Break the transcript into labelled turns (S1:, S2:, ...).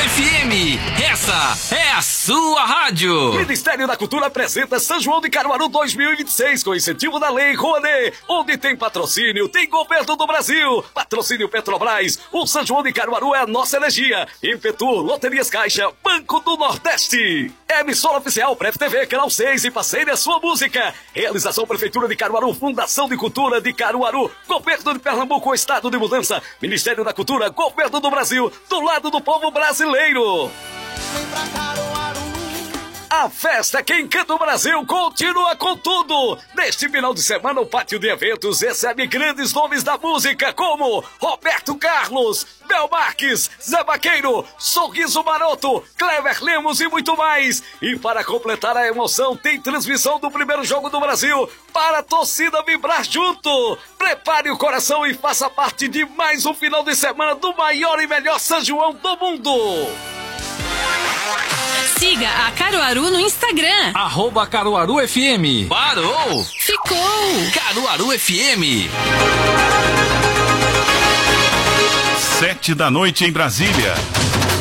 S1: FM, essa é a sua rádio.
S2: Ministério da Cultura apresenta São João de Caruaru 2026 com incentivo da Lei Rouanet. Onde tem patrocínio, tem governo do Brasil. Patrocínio Petrobras. O São João de Caruaru é a nossa energia. Impetur, Loterias Caixa, Banco do Nordeste. Emissora oficial Pref TV, Canal 6 e parceire a sua música. Realização Prefeitura de Caruaru, Fundação de Cultura de Caruaru, Governo de Pernambuco, Estado de Mudança, Ministério da Cultura, Governo do Brasil, do lado do povo brasileiro. A festa que encanta o Brasil continua com tudo. Neste final de semana, o Pátio de Eventos recebe grandes nomes da música como Roberto Carlos, Bel Marques, Zé Vaqueiro, Sorriso Maroto, Clever Lemos e muito mais. E para completar a emoção, tem transmissão do primeiro jogo do Brasil para a torcida vibrar junto. Prepare o coração e faça parte de mais um final de semana do maior e melhor São João do mundo.
S3: Siga a Caruaru no Instagram.
S1: @CaruaruFM. Parou!
S3: Ficou!
S1: Caruaru FM.
S4: 7 da noite em Brasília.